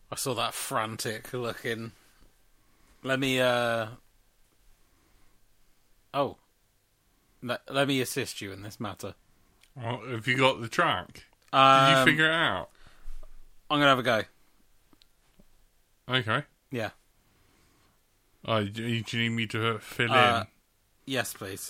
I saw that frantic looking. Let me, let me assist you in this matter. Well, have you got the track? Did you figure it out? I'm gonna have a go. Okay. Yeah. Oh, do you need me to fill in? Yes, please.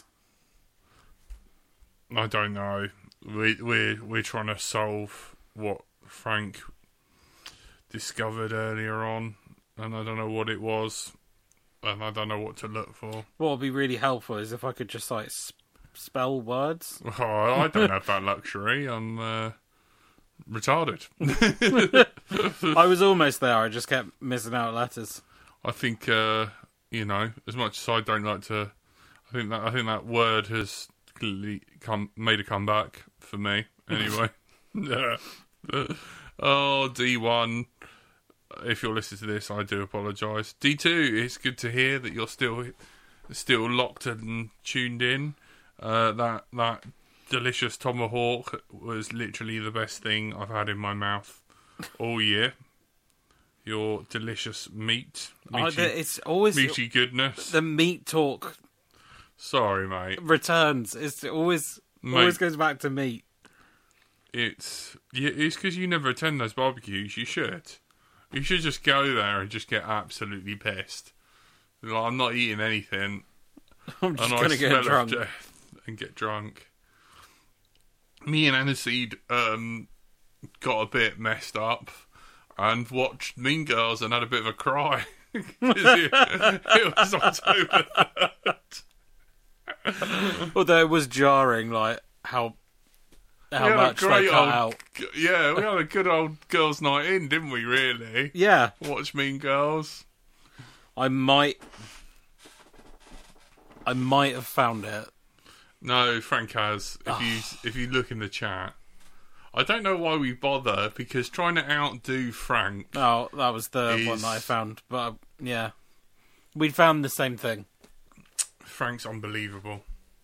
I don't know. We're trying to solve what Frank discovered earlier on, and I don't know what it was, and I don't know what to look for. What would be really helpful is if I could just like spell words. Oh, I don't have that luxury. I'm retarded. I was almost there. I just kept missing out letters. I think as much as I don't like to, I think that word has clearly made a comeback for me. Anyway, oh, D1. If you're listening to this, I do apologise. D2, it's good to hear that you're still locked and tuned in. That delicious tomahawk was literally the best thing I've had in my mouth all year. Your delicious meat. It's always meaty goodness. The meat talk. Sorry, mate. Returns. It's always goes back to meat. It's because you never attend those barbecues. You should just go there and just get absolutely pissed. Like, I'm not eating anything. I'm just going to get drunk. And get drunk. Me and Aniseed got a bit messed up and watched Mean Girls and had a bit of a cry. it was October 3rd. Although it was jarring, like, how much they cut out. Yeah, we had a good old girls' night in, didn't we, really? Yeah. Watch Mean Girls. I might have found it. No, Frank has. If you look in the chat. I don't know why we bother, because trying to outdo Frank... Oh, that was the one that I found. But, yeah. We found the same thing. Frank's unbelievable.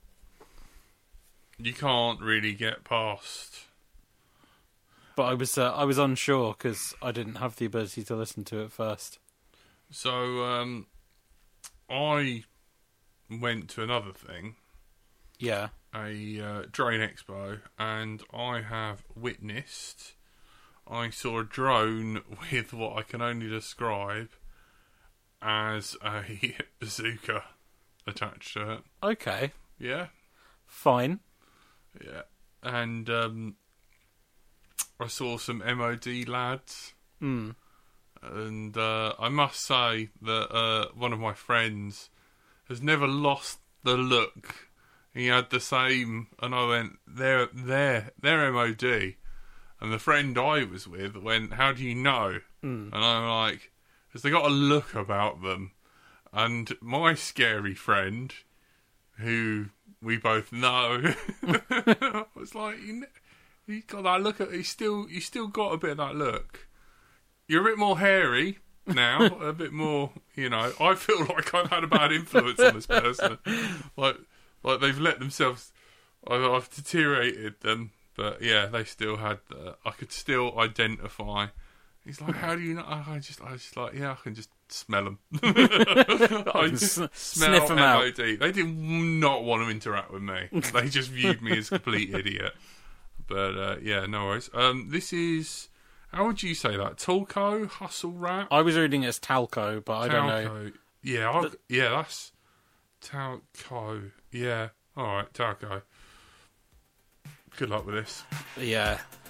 You can't really get past. But I was unsure, because I didn't have the ability to listen to it first. So, I went to another thing. Yeah. A drone expo, and I have witnessed. I saw a drone with what I can only describe as a bazooka attached to it. Okay. Yeah. Fine. Yeah. And I saw some MOD lads. Mm. And I must say that one of my friends has never lost the look. He had the same, and I went, they're MOD. And the friend I was with went, how do you know? Mm. And I'm like, because they got a look about them. And my scary friend, who we both know, was like, he got that look. He's still got a bit of that look. You're a bit more hairy now, a bit more, I feel like I've had a bad influence on this person. Like they've let themselves... I've deteriorated them. But yeah, they still had... I could still identify. He's like, how do you know? I just like, yeah, I can just smell them. I just sniff them out. They did not want to interact with me. They just viewed me as a complete idiot. But yeah, no worries. This is... How would you say that? Talco? Hustle Rap? I was reading it as Talco, but I don't know. Yeah, that's... Talco. Yeah. Alright, Talco. Good luck with this. Yeah.